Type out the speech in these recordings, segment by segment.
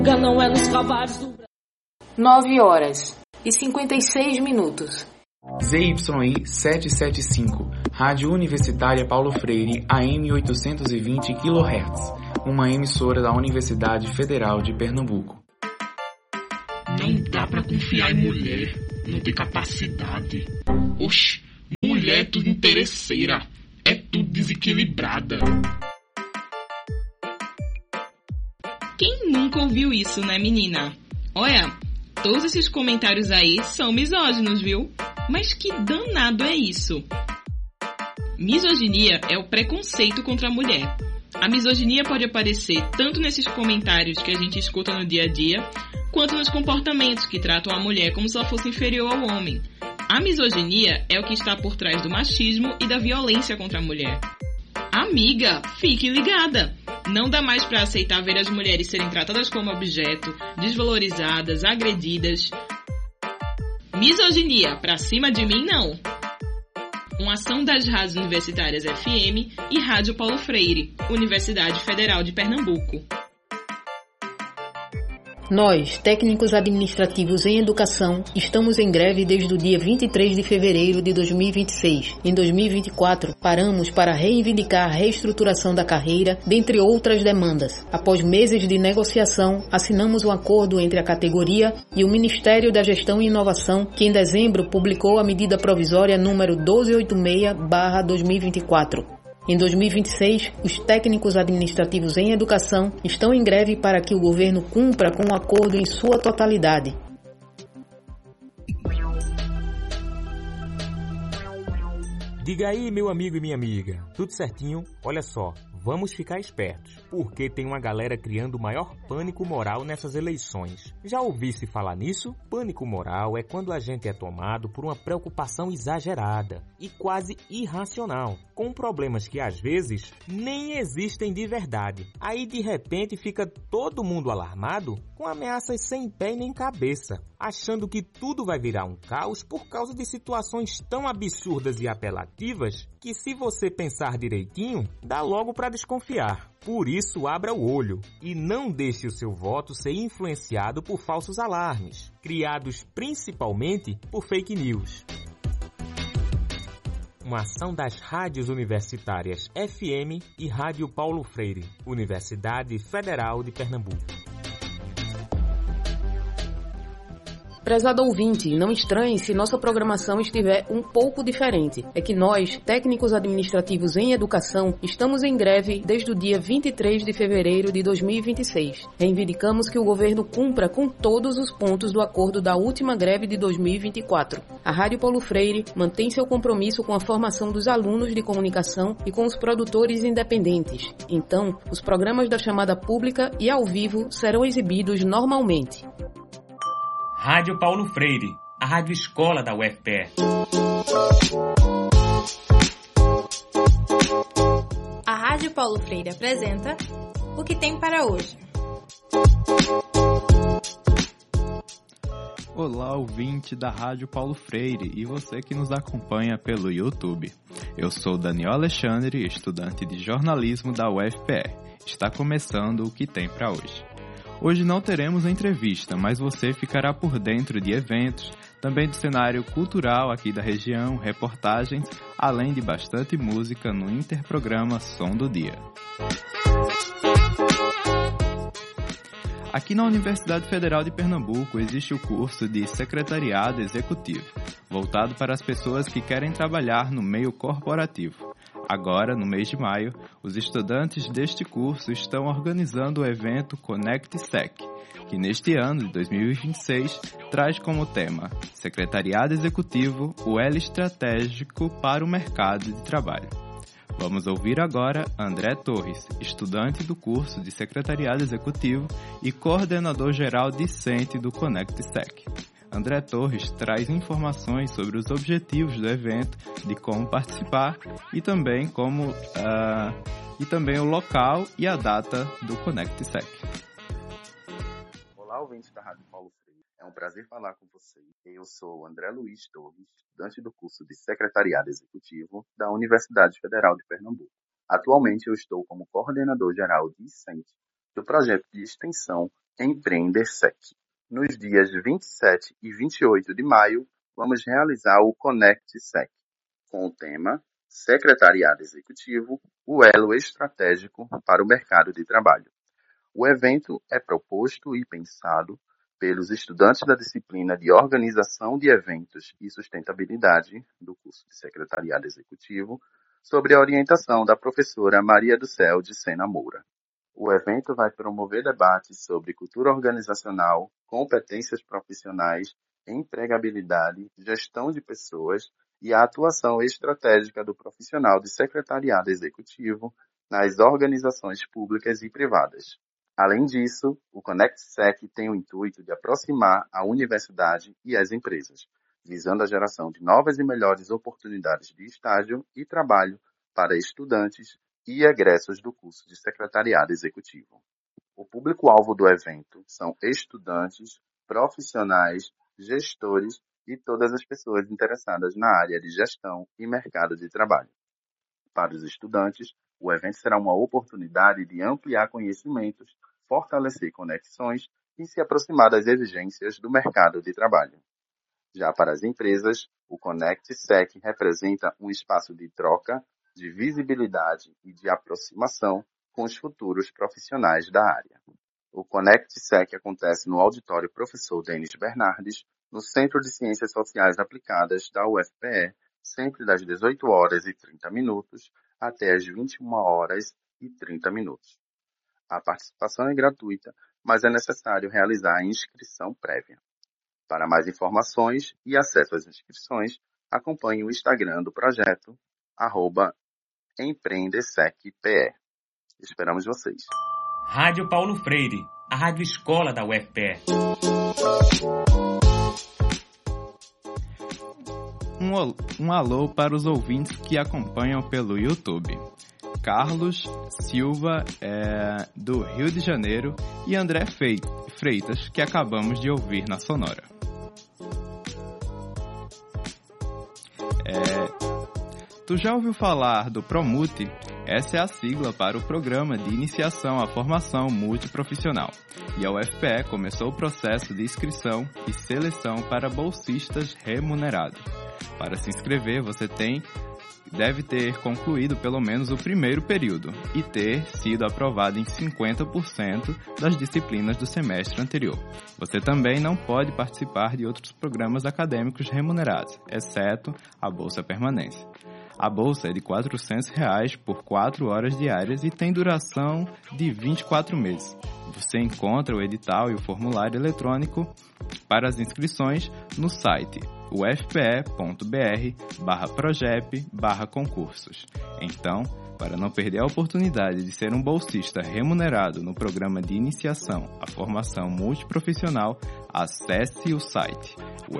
Não é nos cavalos do... 9h56. ZYI 775, Rádio Universitária Paulo Freire, AM 820 kHz, uma emissora da Universidade Federal de Pernambuco. Não dá pra confiar em mulher, não tem capacidade. Oxi, mulher é tudo interesseira, é tudo desequilibrada. Quem nunca ouviu isso, né, menina? Olha, todos esses comentários aí são misóginos, viu? Mas que danado é isso? Misoginia é o preconceito contra a mulher. A misoginia pode aparecer tanto nesses comentários que a gente escuta no dia a dia, quanto nos comportamentos que tratam a mulher como se ela fosse inferior ao homem. A misoginia é o que está por trás do machismo e da violência contra a mulher. Amiga, fique ligada! Não dá mais para aceitar ver as mulheres serem tratadas como objeto, desvalorizadas, agredidas. Misoginia, pra cima de mim, não! Uma ação das rádios universitárias FM e Rádio Paulo Freire, Universidade Federal de Pernambuco. Nós, técnicos administrativos em educação, estamos em greve desde o dia 23 de fevereiro de 2026. Em 2024, paramos para reivindicar a reestruturação da carreira, dentre outras demandas. Após meses de negociação, assinamos um acordo entre a categoria e o Ministério da Gestão e Inovação, que em dezembro publicou a medida provisória número 1286/2024. Em 2026, os técnicos administrativos em educação estão em greve para que o governo cumpra com o acordo em sua totalidade. Diga aí, meu amigo e minha amiga, tudo certinho? Olha só, vamos ficar espertos, porque tem uma galera criando o maior pânico moral nessas eleições. Já ouvisse falar nisso? Pânico moral é quando a gente é tomado por uma preocupação exagerada e quase irracional, com problemas que às vezes nem existem de verdade. Aí de repente fica todo mundo alarmado com ameaças sem pé nem cabeça, achando que tudo vai virar um caos por causa de situações tão absurdas e apelativas que, se você pensar direitinho, dá logo para desconfiar. Por isso, abra o olho e não deixe o seu voto ser influenciado por falsos alarmes, criados principalmente por fake news. Uma ação das rádios universitárias FM e Rádio Paulo Freire, Universidade Federal de Pernambuco. Prezado ouvinte, não estranhe se nossa programação estiver um pouco diferente. É que nós, técnicos administrativos em educação, estamos em greve desde o dia 23 de fevereiro de 2026. Reivindicamos que o governo cumpra com todos os pontos do acordo da última greve de 2024. A Rádio Paulo Freire mantém seu compromisso com a formação dos alunos de comunicação e com os produtores independentes. Então, os programas da chamada pública e ao vivo serão exibidos normalmente. Rádio Paulo Freire, a rádio escola da UFPE. A Rádio Paulo Freire apresenta O que tem para hoje. Olá, ouvinte da Rádio Paulo Freire e você que nos acompanha pelo YouTube. Eu sou Daniel Alexandre, estudante de jornalismo da UFPE. Está começando O que tem para hoje. Hoje não teremos entrevista, mas você ficará por dentro de eventos, também do cenário cultural aqui da região, reportagens, além de bastante música no interprograma Som do Dia. Aqui na Universidade Federal de Pernambuco existe o curso de Secretariado Executivo, voltado para as pessoas que querem trabalhar no meio corporativo. Agora, no mês de maio, os estudantes deste curso estão organizando o evento ConnectSec, que neste ano de 2026 traz como tema Secretariado Executivo, o elo estratégico para o mercado de trabalho. Vamos ouvir agora André Torres, estudante do curso de Secretariado Executivo e coordenador geral discente do ConnectSec. André Torres traz informações sobre os objetivos do evento, de como participar e também o local e a data do ConnectSec. Olá, ouvintes da Rádio Paulo Freire. É um prazer falar com vocês. Eu sou André Luiz Torres, estudante do curso de Secretariado Executivo da Universidade Federal de Pernambuco. Atualmente eu estou como coordenador geral discente do projeto de extensão EmpreenderSec. Nos dias 27 e 28 de maio, vamos realizar o ConnectSec, com o tema Secretariado Executivo, o elo estratégico para o mercado de trabalho. O evento é proposto e pensado pelos estudantes da disciplina de Organização de Eventos e Sustentabilidade do curso de Secretariado Executivo, sob a orientação da professora Maria do Céu de Sena Moura. O evento vai promover debates sobre cultura organizacional, competências profissionais, empregabilidade, gestão de pessoas e a atuação estratégica do profissional de secretariado executivo nas organizações públicas e privadas. Além disso, o ConnectSec tem o intuito de aproximar a universidade e as empresas, visando a geração de novas e melhores oportunidades de estágio e trabalho para estudantes e egressos do curso de Secretariado Executivo. O público-alvo do evento são estudantes, profissionais, gestores e todas as pessoas interessadas na área de gestão e mercado de trabalho. Para os estudantes, o evento será uma oportunidade de ampliar conhecimentos, fortalecer conexões e se aproximar das exigências do mercado de trabalho. Já para as empresas, o ConnectSec representa um espaço de troca, de visibilidade e de aproximação com os futuros profissionais da área. O ConnectSec acontece no auditório Professor Denis Bernardes, no Centro de Ciências Sociais Aplicadas da UFPE, sempre das 18h30 até as 21h30. A participação é gratuita, mas é necessário realizar a inscrição prévia. Para mais informações e acesso às inscrições, acompanhe o Instagram do projeto, @EmpreenderSecPE. Esperamos vocês. Rádio Paulo Freire, a rádio escola da UFPE. Um alô para os ouvintes que acompanham pelo YouTube. Carlos Silva, do Rio de Janeiro, e André Freitas, que acabamos de ouvir na Sonora. Tu já ouviu falar do PROMUT? Essa é a sigla para o Programa de Iniciação à Formação Multiprofissional. E a UFPE começou o processo de inscrição e seleção para bolsistas remunerados. Para se inscrever, você deve ter concluído pelo menos o primeiro período e ter sido aprovado em 50% das disciplinas do semestre anterior. Você também não pode participar de outros programas acadêmicos remunerados, exceto a Bolsa Permanência. A bolsa é de R$ 400 por 4 horas diárias e tem duração de 24 meses. Você encontra o edital e o formulário eletrônico para as inscrições no site ufpe.br/progep/concursos. Então, para não perder a oportunidade de ser um bolsista remunerado no programa de iniciação à formação multiprofissional, acesse o site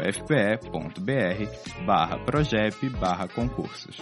ufpe.br/progep/concursos.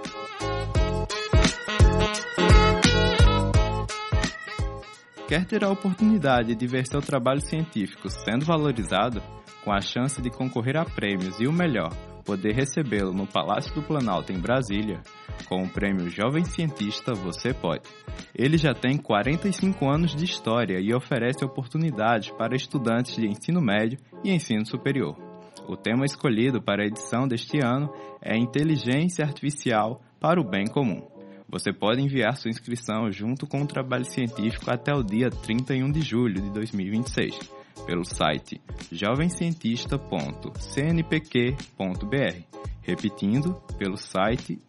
Quer ter a oportunidade de ver seu trabalho científico sendo valorizado, com a chance de concorrer a prêmios e o melhor, poder recebê-lo no Palácio do Planalto em Brasília? Com o prêmio Jovem Cientista você pode. Ele já tem 45 anos de história e oferece oportunidades para estudantes de ensino médio e ensino superior. O tema escolhido para a edição deste ano é Inteligência Artificial para o Bem Comum. Você pode enviar sua inscrição junto com o trabalho científico até o dia 31 de julho de 2026, pelo site jovencientista.cnpq.br. Repetindo, pelo site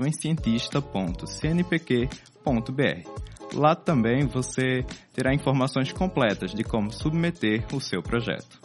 jovencientista.cnpq.br. Lá também você terá informações completas de como submeter o seu projeto.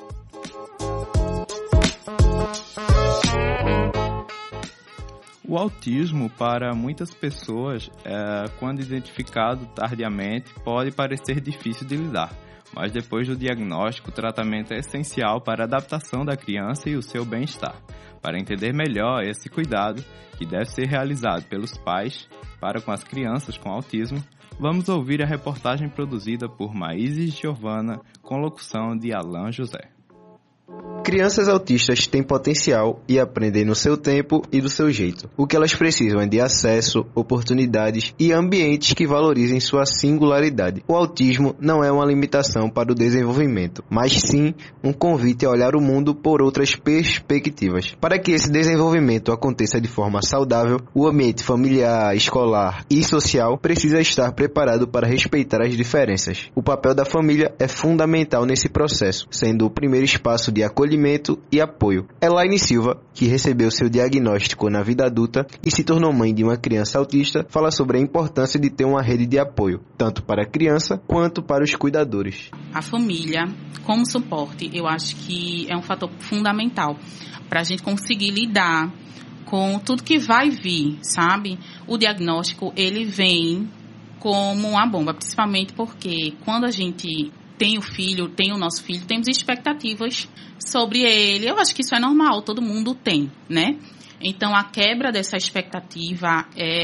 O autismo, para muitas pessoas, quando identificado tardiamente, pode parecer difícil de lidar, mas depois do diagnóstico, o tratamento é essencial para a adaptação da criança e o seu bem-estar. Para entender melhor esse cuidado, que deve ser realizado pelos pais para com as crianças com autismo, vamos ouvir a reportagem produzida por Maíse Giovana, com locução de Alain José. Crianças autistas têm potencial e aprendem no seu tempo e do seu jeito. O que elas precisam é de acesso, oportunidades e ambientes que valorizem sua singularidade. O autismo não é uma limitação para o desenvolvimento, mas sim um convite a olhar o mundo por outras perspectivas. Para que esse desenvolvimento aconteça de forma saudável, o ambiente familiar, escolar e social precisa estar preparado para respeitar as diferenças. O papel da família é fundamental nesse processo, sendo o primeiro espaço de acolhimento e apoio. Elaine Silva, que recebeu seu diagnóstico na vida adulta e se tornou mãe de uma criança autista, fala sobre a importância de ter uma rede de apoio, tanto para a criança quanto para os cuidadores. A família, como suporte, eu acho que é um fator fundamental para a gente conseguir lidar com tudo que vai vir, sabe? O diagnóstico, ele vem como uma bomba, principalmente porque quando a gente tem o nosso filho, temos expectativas sobre ele. Eu acho que isso é normal, todo mundo tem, né? Então, a quebra dessa expectativa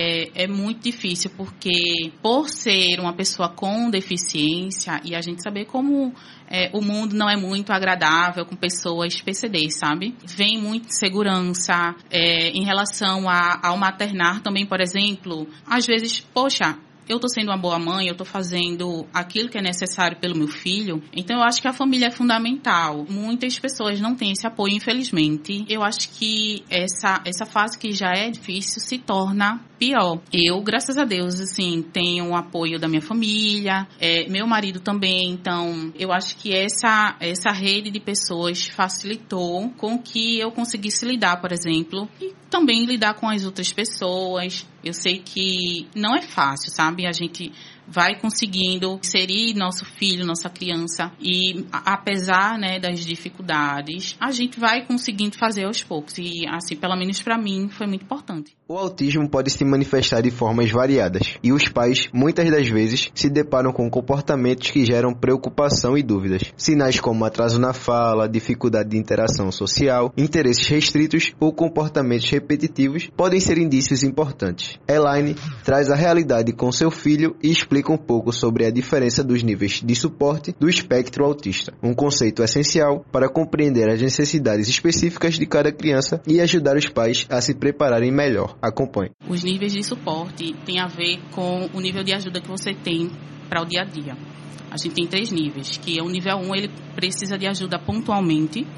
é muito difícil, porque por ser uma pessoa com deficiência, e a gente saber como o mundo não é muito agradável com pessoas PCD, sabe? Vem muita insegurança em relação ao maternar também, por exemplo. Às vezes, poxa, eu estou sendo uma boa mãe, eu estou fazendo aquilo que é necessário pelo meu filho. Então, eu acho que a família é fundamental. Muitas pessoas não têm esse apoio, infelizmente. Eu acho que essa fase que já é difícil se torna pior. Eu, graças a Deus, assim, tenho o apoio da minha família, meu marido também. Então, eu acho que essa rede de pessoas facilitou com que eu conseguisse lidar, por exemplo, e também lidar com as outras pessoas. Eu sei que não é fácil, sabe? A gente vai conseguindo inserir nosso filho, nossa criança, e apesar, né, das dificuldades, a gente vai conseguindo fazer aos poucos. E, assim, pelo menos para mim, foi muito importante. O autismo pode se manifestar de formas variadas, e os pais, muitas das vezes, se deparam com comportamentos que geram preocupação e dúvidas. Sinais como atraso na fala, dificuldade de interação social, interesses restritos ou comportamentos repetitivos podem ser indícios importantes. Elaine traz a realidade com seu filho e explica um pouco sobre a diferença dos níveis de suporte do espectro autista, um conceito essencial para compreender as necessidades específicas de cada criança e ajudar os pais a se prepararem melhor. Acompanhe. Os níveis de suporte têm a ver com o nível de ajuda que você tem para o dia a dia. A gente tem 3 níveis, que é o nível 1, ele precisa de ajuda pontualmente.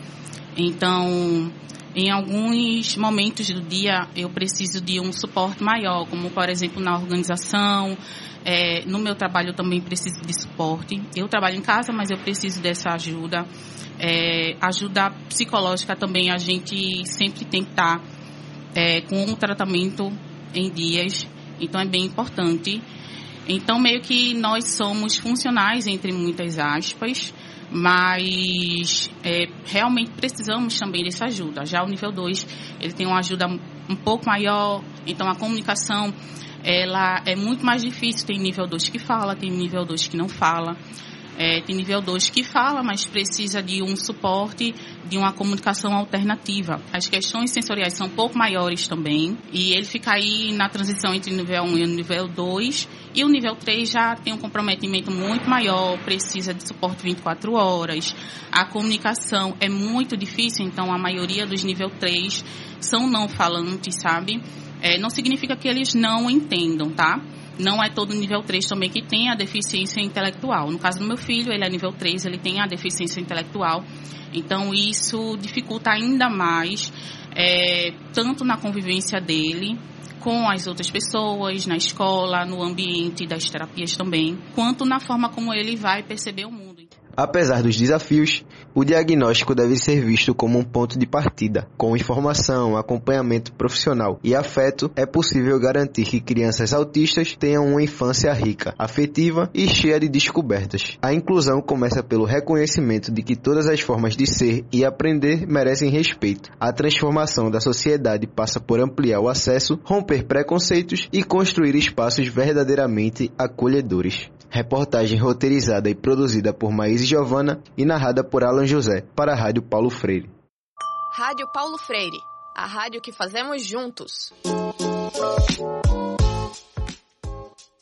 Então, em alguns momentos do dia, eu preciso de um suporte maior, como, por exemplo, na organização. No meu trabalho, eu também preciso de suporte. Eu trabalho em casa, mas eu preciso dessa ajuda. Ajuda psicológica também, a gente sempre tem que estar com um tratamento em dias, então é bem importante. Então, meio que nós somos funcionais, entre muitas aspas, mas realmente precisamos também dessa ajuda. Já o nível 2, ele tem uma ajuda um pouco maior, então a comunicação, ela é muito mais difícil. Tem nível 2 que fala, tem nível 2 que não fala. Tem nível 2 que fala, mas precisa de um suporte, de uma comunicação alternativa. As questões sensoriais são um pouco maiores também, e ele fica aí na transição entre o nível 1 e o nível 2, e o nível 3 já tem um comprometimento muito maior, precisa de suporte 24 horas. A comunicação é muito difícil, então a maioria dos nível 3 são não falantes, sabe? Não significa que eles não entendam, tá? Não é todo nível 3 também que tem a deficiência intelectual. No caso do meu filho, ele é nível 3, ele tem a deficiência intelectual. Então, isso dificulta ainda mais, tanto na convivência dele com as outras pessoas, na escola, no ambiente das terapias também, quanto na forma como ele vai perceber o mundo. Apesar dos desafios, o diagnóstico deve ser visto como um ponto de partida. Com informação, acompanhamento profissional e afeto, é possível garantir que crianças autistas tenham uma infância rica, afetiva e cheia de descobertas. A inclusão começa pelo reconhecimento de que todas as formas de ser e aprender merecem respeito. A transformação da sociedade passa por ampliar o acesso, romper preconceitos e construir espaços verdadeiramente acolhedores. Reportagem roteirizada e produzida por Maíse Giovana e narrada por Alan José, para a Rádio Paulo Freire. Rádio Paulo Freire, a rádio que fazemos juntos.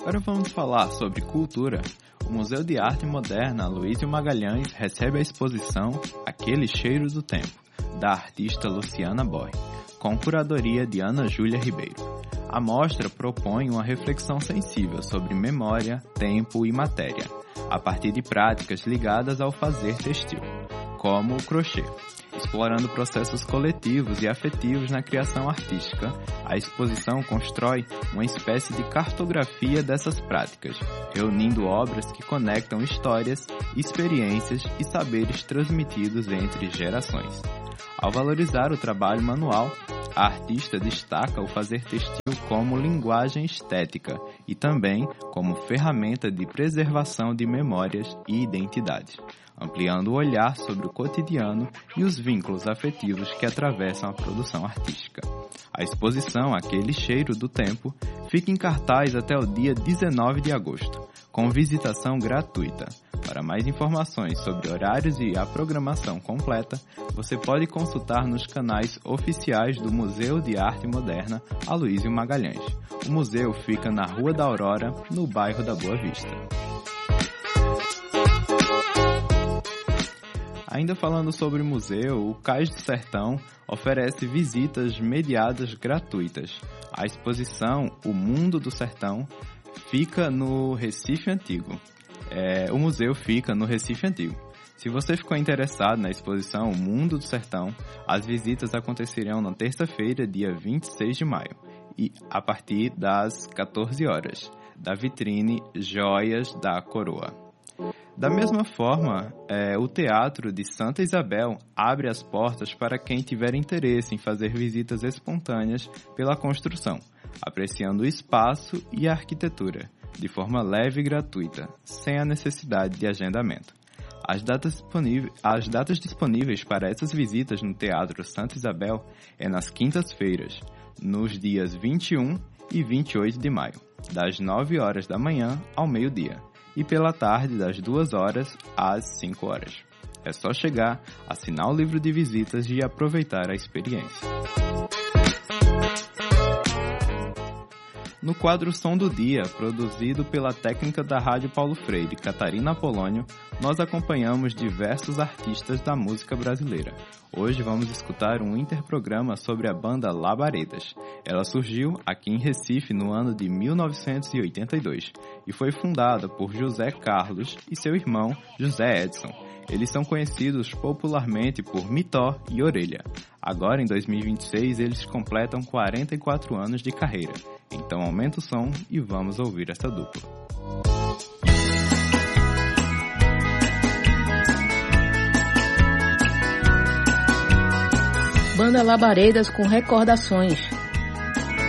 Agora vamos falar sobre cultura. O Museu de Arte Moderna Aloysio Magalhães recebe a exposição Aquele Cheiro do Tempo, da artista Luciana Borri, com curadoria de Ana Júlia Ribeiro. A mostra propõe uma reflexão sensível sobre memória, tempo e matéria, a partir de práticas ligadas ao fazer textil, como o crochê. Explorando processos coletivos e afetivos na criação artística, a exposição constrói uma espécie de cartografia dessas práticas, reunindo obras que conectam histórias, experiências e saberes transmitidos entre gerações. Ao valorizar o trabalho manual, a artista destaca o fazer textil como linguagem estética e também como ferramenta de preservação de memórias e identidades, ampliando o olhar sobre o cotidiano e os vínculos afetivos que atravessam a produção artística. A exposição Aquele Cheiro do Tempo fica em cartaz até o dia 19 de agosto, com visitação gratuita. Para mais informações sobre horários e a programação completa, você pode consultar nos canais oficiais do Museu de Arte Moderna Aloysio Magalhães. O museu fica na Rua da Aurora, no bairro da Boa Vista. Ainda falando sobre o museu, o Cais do Sertão oferece visitas mediadas gratuitas. A exposição O Mundo do Sertão fica no Recife Antigo. O museu fica no Recife Antigo. Se você ficou interessado na exposição O Mundo do Sertão, as visitas acontecerão na terça-feira, dia 26 de maio, e a partir das 14 horas, da vitrine Joias da Coroa. Da mesma forma, o Teatro de Santa Isabel abre as portas para quem tiver interesse em fazer visitas espontâneas pela construção, apreciando o espaço e a arquitetura, de forma leve e gratuita, sem a necessidade de agendamento. As datas disponíveis para essas visitas no Teatro Santa Isabel é nas quintas-feiras, nos dias 21 e 28 de maio, das 9 horas da manhã ao meio-dia, e pela tarde das 2 horas às 5 horas. É só chegar, assinar o livro de visitas e aproveitar a experiência. No quadro Som do Dia, produzido pela técnica da Rádio Paulo Freire, Catarina Apolônio, nós acompanhamos diversos artistas da música brasileira. Hoje vamos escutar um interprograma sobre a banda Labaredas. Ela surgiu aqui em Recife no ano de 1982 e foi fundada por José Carlos e seu irmão José Edson. Eles são conhecidos popularmente por Mitó e Orelha. Agora, em 2026, eles completam 44 anos de carreira. Então aumenta o som e vamos ouvir essa dupla. Banda Labaredas com Recordações.